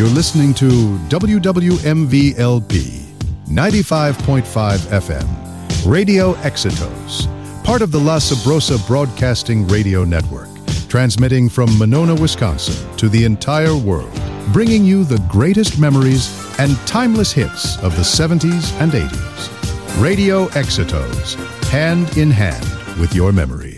You're listening to WWMV-LP 95.5 FM, Radio Exitos, part of the La Sabrosa Broadcasting Radio Network, transmitting from Monona, Wisconsin to the entire world, bringing you the greatest memories and timeless hits of the 70s and 80s. Radio Exitos, hand in hand with your memories.